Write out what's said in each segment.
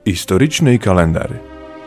Историчный календарь.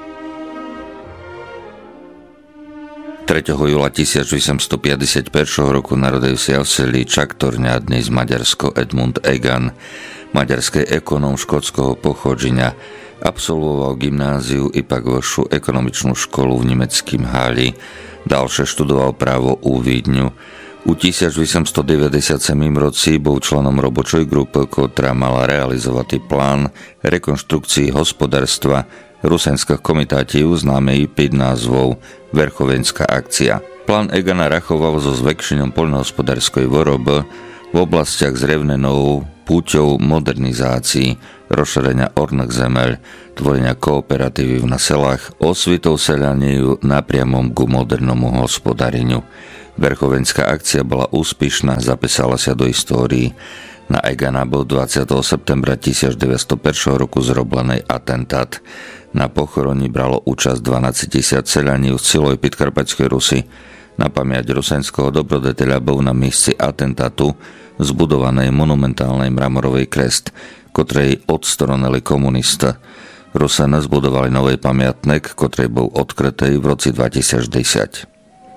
3. júla 1851 roku narodil sa v seli Čaktorňa, dnes Maďarsko, Edmund Egan, maďarský ekonóm škótskeho pochodzenia. Absolvoval gymnáziu i pak vyššiu ekonomičnú školu v nemeckém Háli. Ďalšie študoval právo u Vídňu. U 1897 roci bol členom robočej grupy, ktorá mala realizovať plán rekonštrukcii hospodárstva rusenských komitátov známej pod názvou Verchovenská akcia. Plán Egana rachoval so zvekšením poľnohospodárskej výroby v oblastiach s revnenou púťou modernizácií, rozšírenia orných zemeľ, tvorenia kooperatívy na selách, osvitou seľaniu napriamom ku modernomu hospodáreniu. Verchovenská akcia bola úspešná, zapísala sa do histórii. Na Egana bol 20. septembra 1901 roku zroblený atentát. Na pochoroni bralo účasť 12 000 seľanív z celej Podkarpatskej Rusy. Na pamäť rusenského dobrodeteľa bol na mieste atentátu zbudovanej monumentálnej mramorovej krest, ktorej odstronili komunista. Rusene zbudovali nový pamiatnik, ktorý bol odkrytý v roci 2010.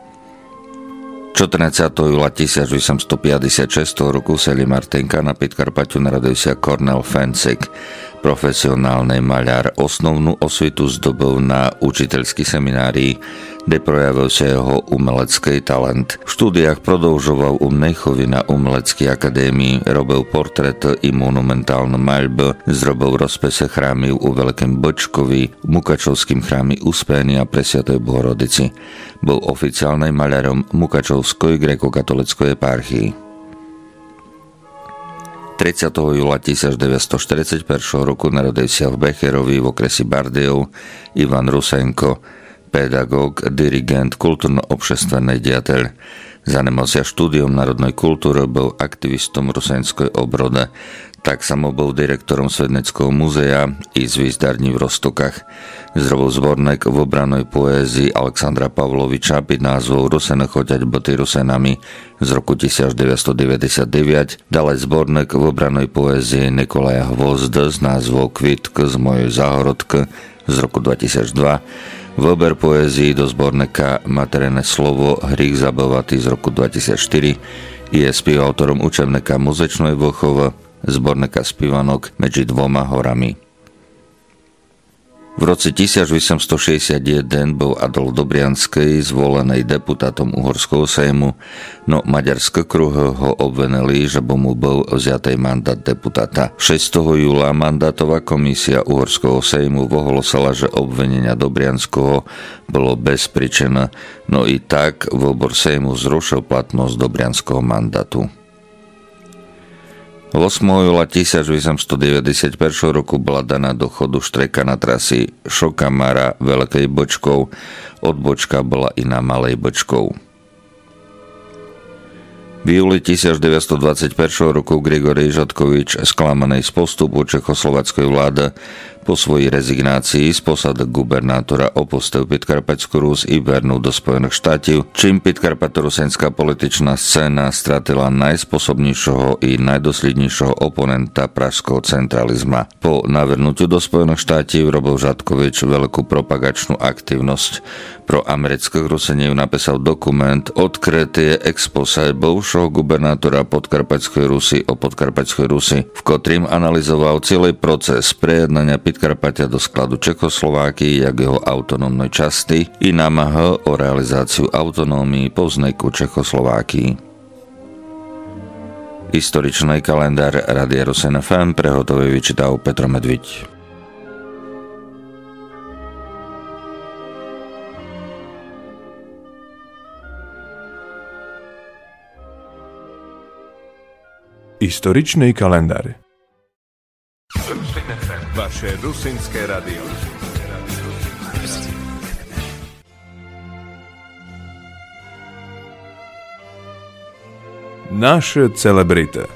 14. júla 1856 roku v seli Martinka na Podkarpaťu narodil sa Kornel Fencik, profesionálny maľár. Osnovnú osvitu zdobil na učiteľskej seminárii, kde projavil sa jeho umelecký talent. V štúdiách prodĺžoval u Mnechovi na umeleckej akadémii, robil portréty i monumentálne maľby, zrobil rozpise chrámy u Veľkém Bočkovi, v Mukačovským chráme Uspenia pre Svätej Bohorodici. Bol oficiálnym maľarom Mukačovskej grékokatolíckej eparchii. 30. júla 1941 roku narodil sa v Becherovi v okresi Bardejov Ivan Rusenko, pedagóg, dirigent, kultúrno-obšestvenný diateľ. Zanemal sa štúdiom národnej kultúry, bol aktivistom rusenskej obrody. Tak samo bol direktorom Svedneckého múzea i zvízdarní v Roztokách. Zrobil zborník v obranej poézii Alexandra Pavloviča pod názvou Rusene choďať boty Rusenami z roku 1999, ďalej zborník v obranej poézii Nikolaja Hvozda s názvou Kvitk z mojej záhorodky z roku 2002, výber poézii do zborníka Materiné slovo Hrych zabavatý z roku 2004, je spoluautorom učebníka muzečnej výchovy, zborníka spívanok Medzi dvoma horami. V roce 1861 bol Adolf Dobriansky zvolený deputátom Uhorského sejmu, no maďarské kruhy ho obvinili, že mu bol vziatý mandát deputáta. 6. júla mandátová komisia Uhorského sejmu ohlasila, že obvinenia Dobrianského bolo bezpríčinné, no i tak výbor sejmu zrušil platnosť Dobrianského mandátu. 8. júla 1891 roku bola daná do chodu štreka na trasy Šokamara Veľkej Bočkov, odbočka bola i na Malej Bočkov. V júli 1921 roku Grigory Žatkovič, sklamaný z postupu čechoslováckej vlády, po svojej rezignácii z posady gubernátora opustil Podkarpatskú Rus i vernul do Spojených štátov, čím podkarpatorusenská političná scéna stratila najspôsobnejšieho i najdoslednejšieho oponenta pražského centralizma. Po navrnutiu do Spojených štátov robil Žatkovič veľkú propagačnú aktivnosť. Pro amerických Ruseniev napísal dokument Odkrytie expose bivšieho gubernátora Podkarpatskej Rusy o Podkarpatskej Rusy, v ktorým analyzoval celý proces prejednania Podkarpatia do skladu Čechoslováky jak jeho autonómnej časti i námaha o realizáciu autonómii po vzniku Čechoslováky. Historičný kalendár Rádia Rusen FM prehotový vyčítal Petro Medviť. Историчный календарь. Vaše rusinské radio. Naše celebrity.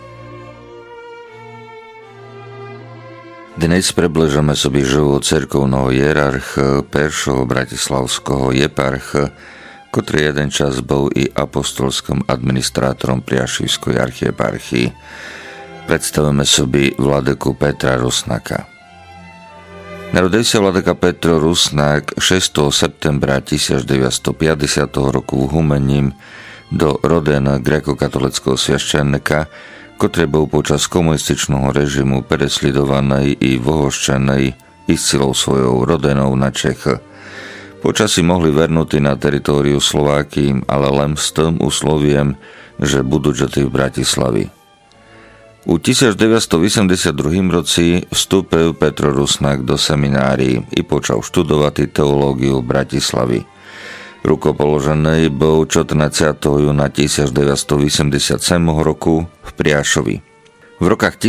Dnes približujeme sobie život cerkovného hierarcha, peršoho bratislavského jeparcha, ktorý jeden čas bol i apostolským administrátorom Priašivskej archieparchii. Predstavíme sobie vladyku Petra Rusnaka. Narodil sa vladyka Petro Rusnák 6. septembra 1950 roku v Humením do rodena gréko-katolického sviaščennika, ktorý bol počas komunističného režimu peresledovaný i vohoščený i s silou svojou rodenou na Čech. Počasí mohli vernutí na teritóriu Slováky, ale len s tým usloviem, že budú žili v Bratislavi. U 1982 roci vstúpil Petro Rusnák do seminárií i počal študovať teológiu v Bratislavi. Rukopoložený bol 14. júna 1987 roku v Priašovi. V rokách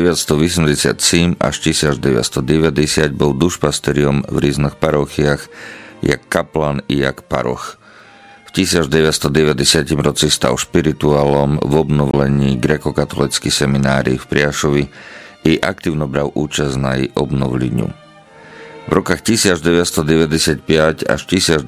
1987 až 1990 bol dušpasteriom v rôznych parochiách, jak kaplan i jak paroch. V 1990 roci stal špirituálom v obnovlení gréko-katolíckej seminárii v Priašovi i aktívno bral účasť na jej obnovleniu. V rokách 1995 až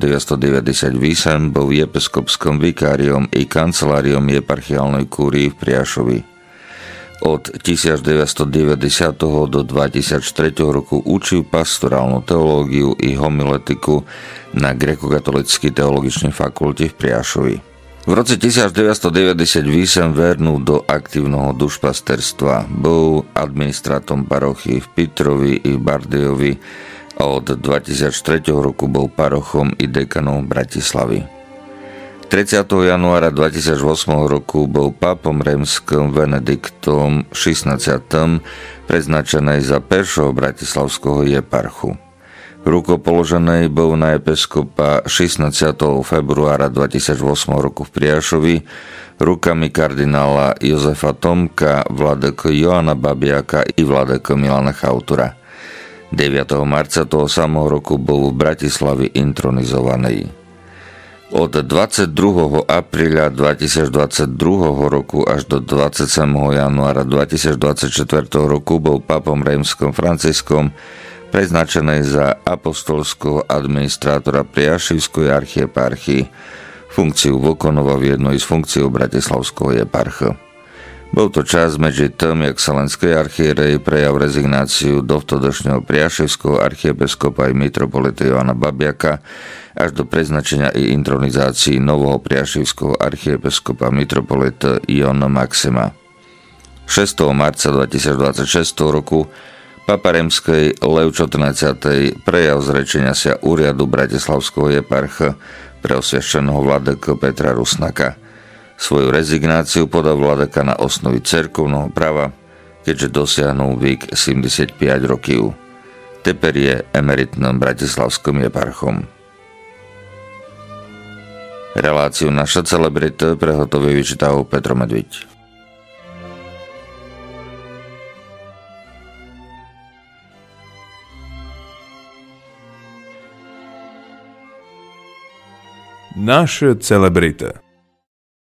1998 bol episkopským vikáriom i kanceláriom eparchiálnej kúrii v Priašovi. Od 1990 do 2003 roku učil pastorálnu teológiu i homiletiku na gréko-katolíckej teologičnej fakulte v Priašovi. V roce 1998 vernul do aktívneho dušpasterstva, bol administrátom parochy v Pitrovi i v Bardejovi a od 2003 roku bol parochom i dekanom Bratislavy. 30. januára 2008 roku bol pápom rímskym Benediktom XVI preznačený za prvého bratislavského eparchu. Rukopoložený bol na episkopa 16. februára 2008 roku v Priašovi rukami kardinála Jozefa Tomka, vladyky Joana Babiaka i vladyky Milana Chautura. 9. marca toho samého roku bol v Bratislavi intronizovaný. Od 22. apríla 2022 roku až do 27. januára 2024 roku bol pápom rímskym Františkom preznačený za apostolského administrátora Priašivskej archieparchii. Funkciu vykonáva v jednej z funkcií bratislavského eparcha. Bol to čas medzi tým, jak Salenskej archierej prejav rezignáciu do vtedajšieho priaševského archiepiskopa i mitropolita Joana Babiaka až do preznačenia i intronizácii nového priaševského archiepiskopa mitropolita Iona Maxima. 6. marca 2026 roku Papa rímskej Lev XIV prejav zrečenia sa úriadu bratislavského eparcha pre osviašteného vladyku Petra Rusnáka. Svoju rezignáciu podal vladyka na osnovi cirkevného práva, keďže dosiahol vek 75 rokov. Teper je emeritným bratislavským eparchom. Reláciu Naša celebrita prehotovil vyčítal Petro Medviť. Naša celebrita.